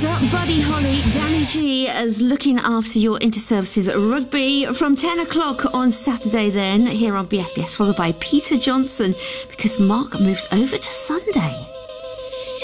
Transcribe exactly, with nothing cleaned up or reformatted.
is Buddy Holly. Danny G is looking after your Inter-Services Rugby from ten o'clock on Saturday then, here on B F B S, followed by Peter Johnson, because Mark moves over to Sunday.